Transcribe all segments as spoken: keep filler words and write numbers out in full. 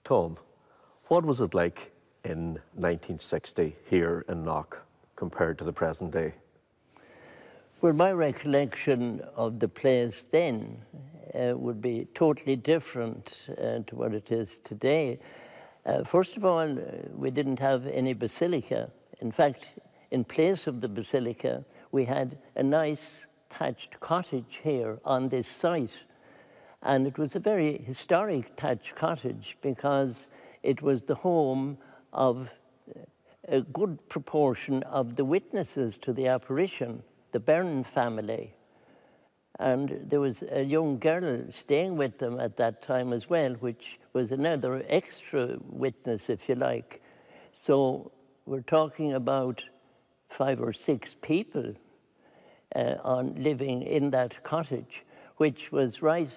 Tom, what was it like in nineteen sixty here in Knock compared to the present day? Well, my recollection of the place then uh, would be totally different uh, to what it is today. Uh, first of all, uh, we didn't have any basilica. In fact, in place of the basilica, we had a nice thatched cottage here on this site. And it was a very historic thatched cottage because it was the home of a good proportion of the witnesses to the apparition, the Byrne family. And there was a young girl staying with them at that time as well, which was another extra witness, if you like. So we're talking about five or six people uh, on living in that cottage, which was right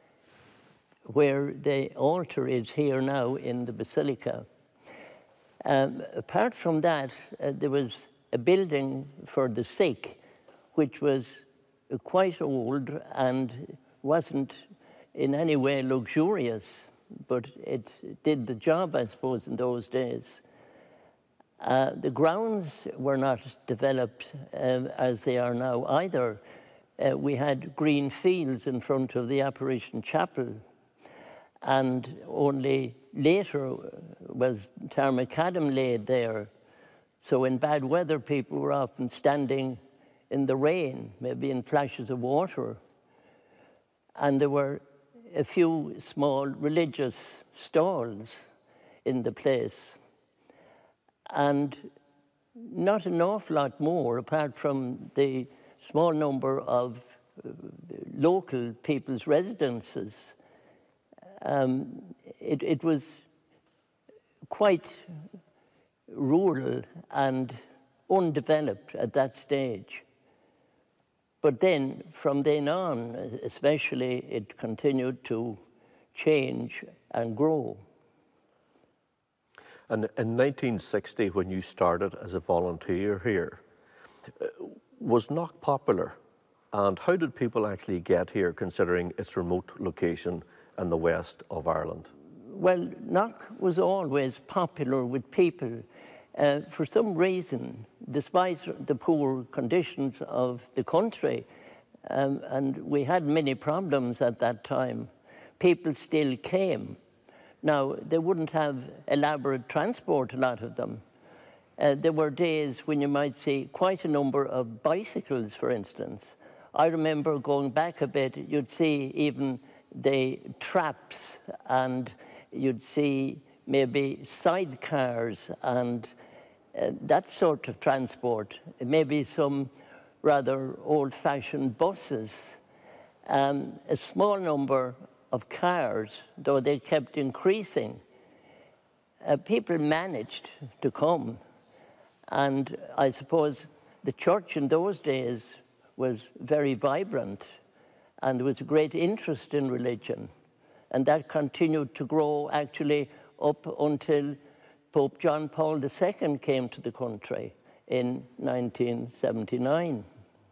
where the altar is here now in the basilica. Um, apart from that, uh, there was a building for the sick, which was uh, quite old and wasn't in any way luxurious, but it did the job, I suppose, in those days. Uh, the grounds were not developed uh, as they are now either. Uh, we had green fields in front of the Apparition Chapel, and only later was Tarmacadam laid there. So in bad weather, people were often standing in the rain, maybe in flashes of water. And there were a few small religious stalls in the place. And not an awful lot more, apart from the small number of uh, local people's residences. Um, it, it was quite rural and undeveloped at that stage. But then, from then on, especially, it continued to change and grow. And in nineteen sixty, when you started as a volunteer here, was Knock popular? And how did people actually get here, considering its remote location in the west of Ireland? Well, Knock was always popular with people. Uh, for some reason, despite the poor conditions of the country, um, and we had many problems at that time, people still came. Now, they wouldn't have elaborate transport, a lot of them. Uh, there were days when you might see quite a number of bicycles, for instance. I remember going back a bit, you'd see even the traps, and you'd see maybe sidecars and uh, that sort of transport, maybe some rather old-fashioned buses, um, a small number of cars, though they kept increasing. Uh, people managed to come, and I suppose the church in those days was very vibrant, and there was a great interest in religion. And that continued to grow actually up until Pope John Paul the Second came to the country in nineteen seventy-nine.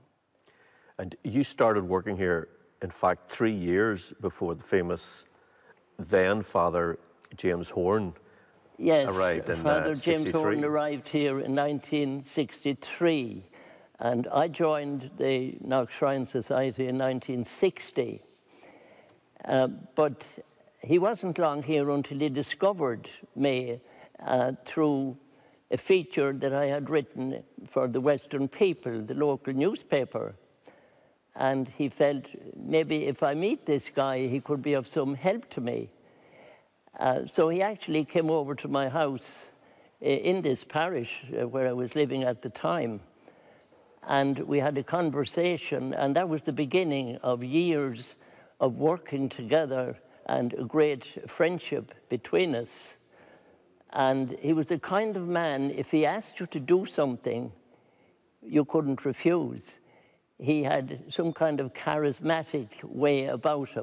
And you started working here, in fact, three years before the famous then Father James Horn yes, arrived in Father uh, James Horn arrived here in nineteen sixty-three. And I joined the Knock Shrine Society in nineteen sixty. Uh, but he wasn't long here until he discovered me uh, through a feature that I had written for the Western People, the local newspaper. And he felt maybe if I meet this guy, he could be of some help to me. Uh, so he actually came over to my house uh, in this parish uh, where I was living at the time. And we had a conversation, and that was the beginning of years of working together and a great friendship between us. And he was the kind of man, if he asked you to do something, you couldn't refuse. He had some kind of charismatic way about him.